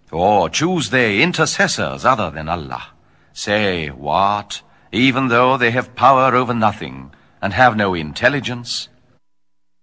Or choose they intercessors other than Allah? Say, what? Even though they have power over nothing, and have no intelligence,